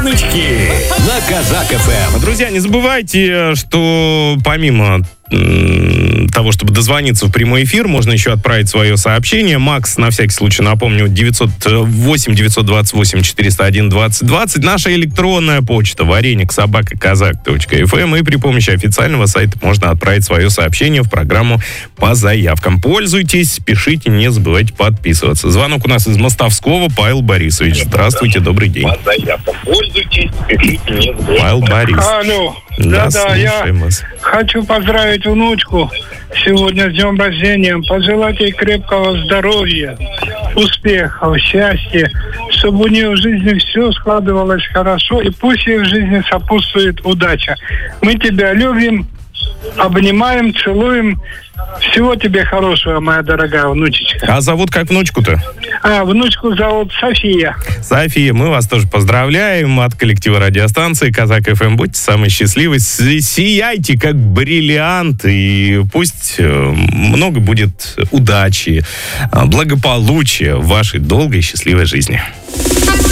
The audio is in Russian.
Гоночки на Казак ФМ. Друзья, не забывайте, что помимо того, чтобы дозвониться в прямой эфир, можно еще отправить свое сообщение. Макс, на всякий случай, напомню, 908-928-401-2020. Наша электронная почта вареник@казак.фм. И при помощи официального сайта можно отправить свое сообщение в программу по заявкам. Пользуйтесь, пишите, не забывайте подписываться. Звонок у нас из Мостовского. Павел Борисович, здравствуйте, добрый день. По заявкам пользуйтесь, пишите, не забывайте. Павел Борисович. Алло. Да, Да, я слушаем вас. хочу поздравить внучку сегодня с днем рождения, пожелать ей крепкого здоровья, успехов, счастья, чтобы у нее в жизни все складывалось хорошо, и пусть ей в жизни сопутствует удача. Мы тебя любим, обнимаем, целуем. Всего тебе хорошего, моя дорогая внучечка. А зовут как внучку-то? Внучку зовут София. София, мы вас тоже поздравляем от коллектива радиостанции Казак ФМ. Будьте самые счастливые, сияйте как бриллиант, и пусть много будет удачи, благополучия в вашей долгой и счастливой жизни.